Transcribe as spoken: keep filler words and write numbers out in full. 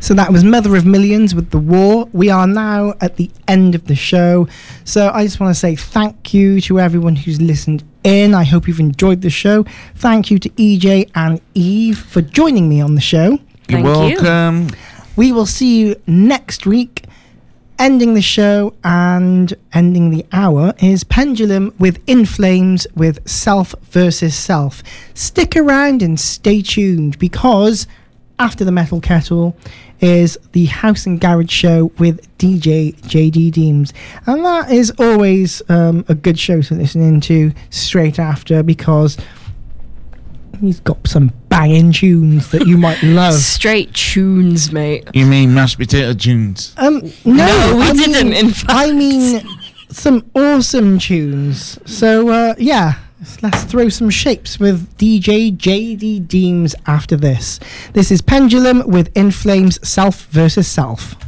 So that was Mother of Millions with The War. We are now at the end of the show. So I just want to say thank you to everyone who's listened in. I hope you've enjoyed the show. Thank you to E J and Eve for joining me on the show. You're Thank welcome. you. We will see you next week. Ending the show and ending the hour is Pendulum with In Flames with Self versus Self. Stick around and stay tuned, because after the Metal Kettle is the House and Garage Show with D J J D Deems, and that is always um, a good show to listen into straight after, because he's got some banging tunes that you might love. Straight tunes, mate. You mean mashed potato tunes? Um, no, No, we I didn't, Mean, in fact. I mean, some awesome tunes. So, uh, yeah, let's throw some shapes with D J J D Deems after this. This is Pendulum with In Flames, Self versus Self.